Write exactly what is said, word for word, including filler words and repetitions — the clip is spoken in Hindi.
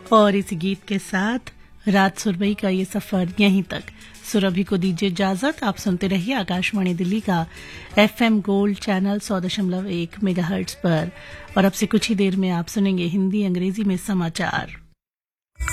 और इसी गीत के साथ रात सुरभई का ये सफर यहीं तक। सुरभि को दीजिए इजाजत। आप सुनते रहिए आकाशवाणी दिल्ली का एफएम गोल्ड चैनल सौ दशमलव एक मेगाहर्ट्ज पर। और अब से कुछ ही देर में आप सुनेंगे हिंदी अंग्रेजी में समाचार।